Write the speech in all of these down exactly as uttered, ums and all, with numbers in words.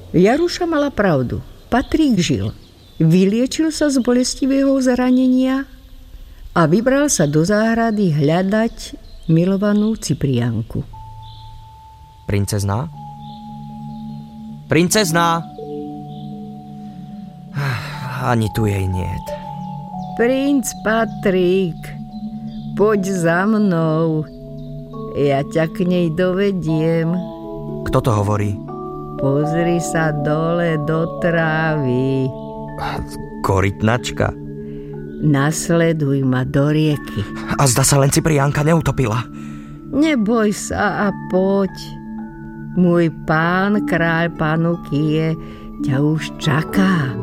Jaruša mala pravdu. Patrík žil. Vyliečil sa z bolestivého zranenia a vybral sa do záhrady hľadať milovanú Cypriánku. Princezná? Princezná! Ani tu jej niet. Princ Patrík, poď za mnou. Ja ťa k nej dovediem. Kto to hovorí? Pozri sa dole do trávy. Korytnačka. Nasleduj ma do rieky. A zda sa len Cypriánka neutopila. Neboj sa a poď. Môj pán, kráľ Panukie, ťa už čaká.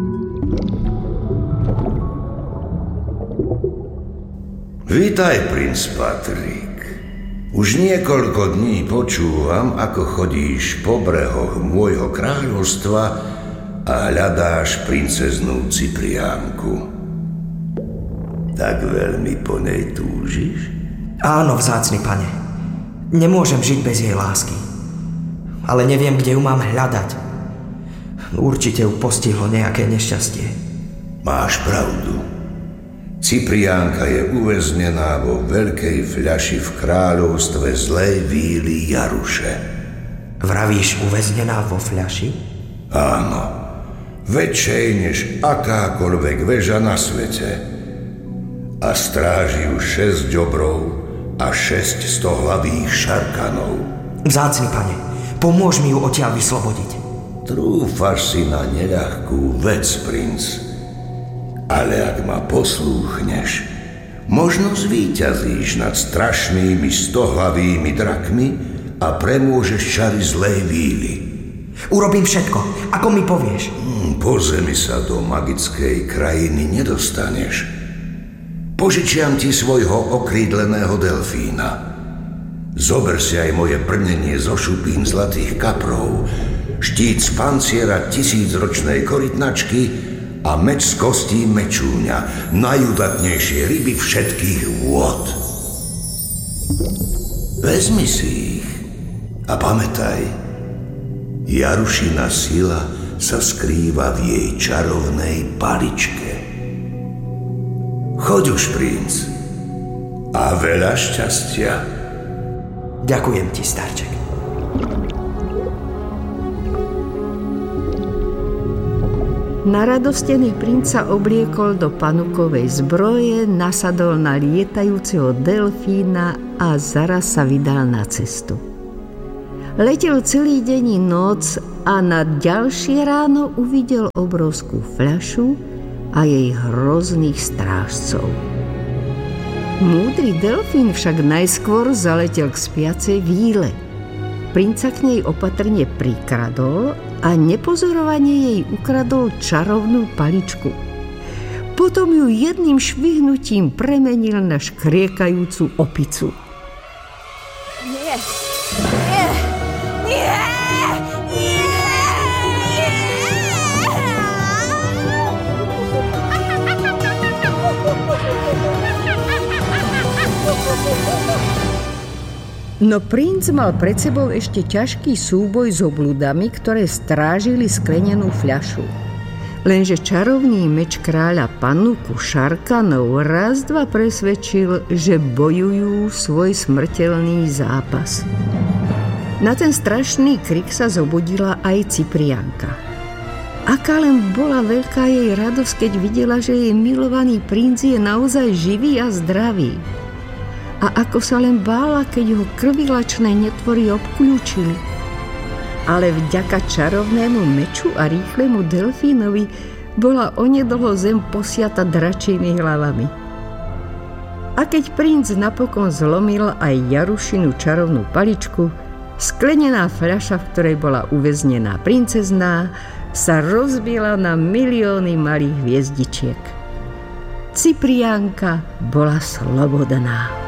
Vítaj, princ Patrík. Už niekoľko dní počúvam, ako chodíš po brehoch môjho kráľovstva a hľadáš princeznú Cypriánku. Tak veľmi po nej túžiš? Áno, vzácny pane. Nemôžem žiť bez jej lásky. Ale neviem, kde ju mám hľadať. Určite ju postihlo nejaké nešťastie. Máš pravdu. Cypriánka je uväznená vo veľkej fľaši v kráľovstve zlej víly Jaruše. Vravíš uväznená vo fľaši? Áno. Väčšej než akákoľvek väža na svete. A stráži ju šesť obrov a šesť stohlavých šarkanov. Vzácny pane, pomôž mi ju odtiaľ vyslobodiť. Trúfaš si na neľahkú vec, princ. Ale ak ma poslúchneš, možno zvíťazíš nad strašnými stohlavými drakmi a premôžeš čary zlej víly. Urobím všetko, ako mi povieš. Hmm, po zemi sa do magickej krajiny nedostaneš. Požičiam ti svojho okrídleného delfína. Zober si aj moje brnenie zo šupín zlatých kaprov, štít z panciera tisícročnej korytnačky a meč z kostí mečúňa, najudatnejšie ryby všetkých vôd. Vezmi si ich a pamätaj, Jarušina sila sa skrýva v jej čarovnej paličke. Choď už, princ, a veľa šťastia. Ďakujem ti, starček. Naradostený princ sa obliekol do panukovej zbroje, nasadol na lietajúceho delfína a zaraz sa vydal na cestu. Letel celý deň i noc a na ďalšie ráno uvidel obrovskú fľašu a jej hrozných strážcov. Múdry delfín však najskôr zaletel k spiacej víle. Princa k nej opatrne prikradol a nepozorovane jej ukradol čarovnú paličku. Potom ju jedným švihnutím premenil na škriekajúcu opicu. Nie, nie, nie, nie, nie. No princ mal pred sebou ešte ťažký súboj s obludami, ktoré strážili sklenenú fľašu. Lenže čarovný meč kráľa Panuku šarkanov raz dva presvedčil, že bojujú svoj smrteľný zápas. Na ten strašný krik sa zobudila aj Cypriánka. Aká len bola veľká jej radosť, keď videla, že jej milovaný princ je naozaj živý a zdravý. A ako sa len bála, keď ho krvilačné netvory obkľúčili. Ale vďaka čarovnému meču a rýchlemu delfínovi bola onedlho zem posiata dračími hlavami. A keď princ napokon zlomil aj Jarušinu čarovnú paličku, sklenená fľaša, v ktorej bola uväznená princezná, sa rozbila na milióny malých hviezdičiek. Cypriánka bola slobodná.